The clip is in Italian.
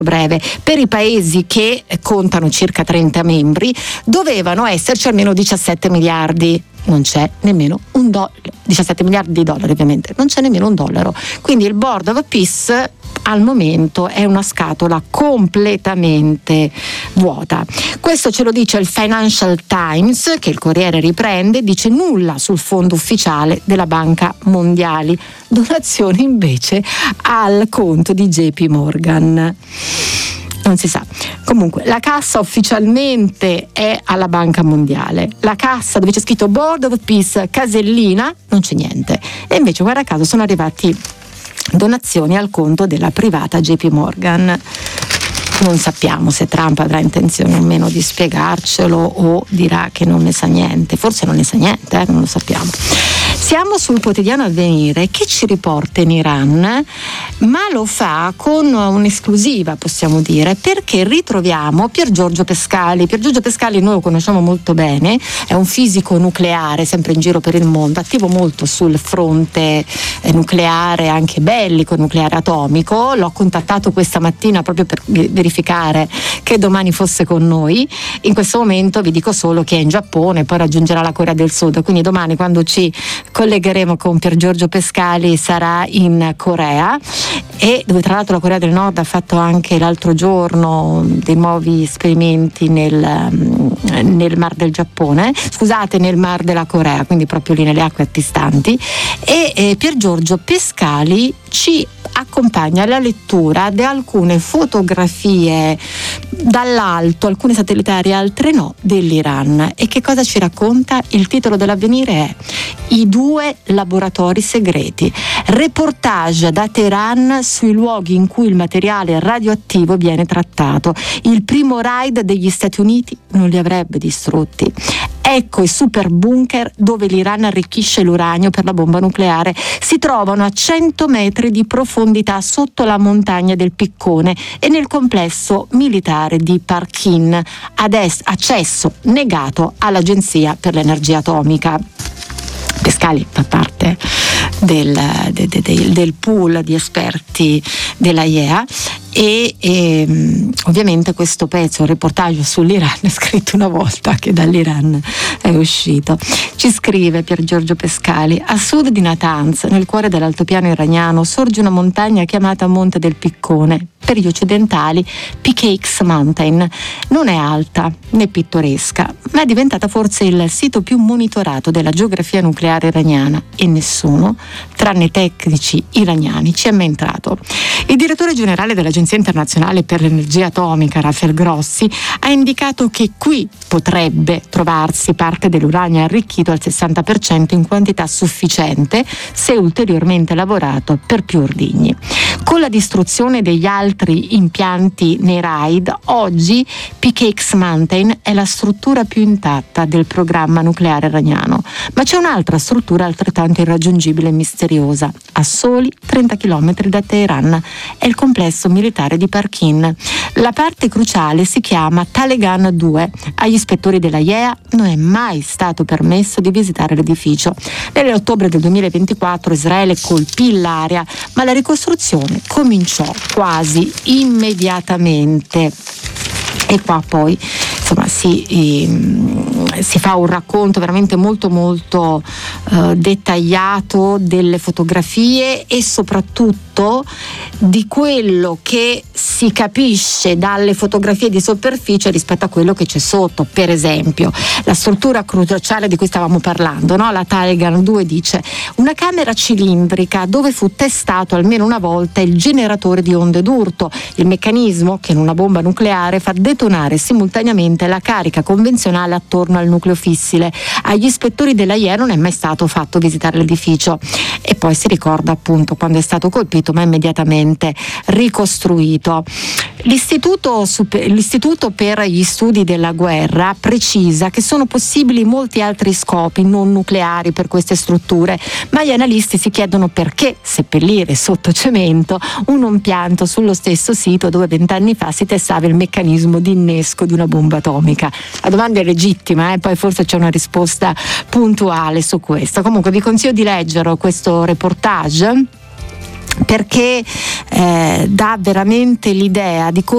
breve, per i paesi che contano circa 30 membri dovevano esserci almeno 17 miliardi. Non c'è nemmeno un dollaro, 17 miliardi di dollari ovviamente, non c'è nemmeno un dollaro. Quindi il Board of Peace al momento è una scatola completamente vuota. Questo ce lo dice il Financial Times, che il Corriere riprende, dice nulla sul fondo ufficiale della Banca Mondiale, donazioni invece al conto di JP Morgan. Non si sa. Comunque la cassa ufficialmente è alla Banca Mondiale, la cassa dove c'è scritto Board of Peace casellina non c'è niente, e invece guarda caso sono arrivati donazioni al conto della privata JP Morgan. Non sappiamo se Trump avrà intenzione o meno di spiegarcelo o dirà che non ne sa niente, forse non ne sa niente, non lo sappiamo. Siamo sul quotidiano Avvenire che ci riporta in Iran, ma lo fa con un'esclusiva, possiamo dire, perché ritroviamo Piergiorgio Pescali. Piergiorgio Pescali noi lo conosciamo molto bene, è un fisico nucleare sempre in giro per il mondo, attivo molto sul fronte nucleare, anche bellico, nucleare atomico. L'ho contattato questa mattina proprio per verificare che domani fosse con noi. In questo momento vi dico solo che è in Giappone, poi raggiungerà la Corea del Sud, quindi domani quando ci collegheremo con Piergiorgio Pescali sarà in Corea, e dove tra l'altro la Corea del Nord ha fatto anche l'altro giorno dei nuovi esperimenti nel Mar del Giappone, scusate, nel Mar della Corea, quindi proprio lì nelle acque attistanti, e Piergiorgio Pescali ci accompagna alla lettura di alcune fotografie dall'alto, alcune satellitari, altre no, dell'Iran. E che cosa ci racconta? Il titolo dell'Avvenire è I 2 laboratori segreti, reportage da Teheran sui luoghi in cui il materiale radioattivo viene trattato. Il primo raid degli Stati Uniti non li avrebbe distrutti. Ecco i super bunker dove l'Iran arricchisce l'uranio per la bomba nucleare. Si trovano a 100 metri di profondità sotto la montagna del Piccone e nel complesso militare di Parkin. Accesso negato all'Agenzia per l'Energia Atomica. Pescali fa parte del pool di esperti della IEA e ovviamente questo pezzo, un reportaggio sull'Iran, è scritto una volta che dall'Iran è uscito. Ci scrive Piergiorgio Pescali: a sud di Natanz, nel cuore dell'altopiano iraniano, sorge una montagna chiamata Monte del Piccone, per gli occidentali PKX Mountain. Non è alta né pittoresca, ma è diventata forse il sito più monitorato della geografia nucleare iraniana, e nessuno, tranne i tecnici iraniani, ci è mai entrato. Il direttore generale dell'Agenzia internazionale per l'energia atomica, Rafael Grossi, ha indicato che qui potrebbe trovarsi parte dell'uranio arricchito al 60% in quantità sufficiente, se ulteriormente lavorato, per più ordigni. Con la distruzione degli altri impianti nei raid, oggi PKX Mountain è la struttura più intatta del programma nucleare iraniano, ma c'è un'altra struttura altrettanto irraggiungibile e misteriosa, a soli 30 km da Teheran. È il complesso militare di Parkin. La parte cruciale si chiama Talegan 2. Agli ispettori della IEA non è mai stato permesso di visitare l'edificio. Nell'ottobre del 2024 Israele colpì l'area, ma la ricostruzione cominciò quasi immediatamente. E qua poi insomma si fa un racconto veramente molto molto dettagliato delle fotografie e soprattutto di quello che si capisce dalle fotografie di superficie rispetto a quello che c'è sotto. Per esempio la struttura cruciale di cui stavamo parlando, no? La Talegan 2 dice: una camera cilindrica dove fu testato almeno una volta il generatore di onde d'urto, il meccanismo che in una bomba nucleare fa detonare simultaneamente la carica convenzionale attorno al nucleo fissile. Agli ispettori della IEA non è mai stato fatto visitare l'edificio, e poi si ricorda appunto quando è stato colpito, ma immediatamente ricostruito. L'Istituto per gli studi della guerra precisa che sono possibili molti altri scopi non nucleari per queste strutture, ma gli analisti si chiedono perché seppellire sotto cemento un impianto sullo stesso sito dove 20 anni fa si testava il meccanismo di innesco di una bomba atomica. La domanda è legittima, poi forse c'è una risposta puntuale su questo. Comunque vi consiglio di leggere questo reportage perché dà veramente l'idea di come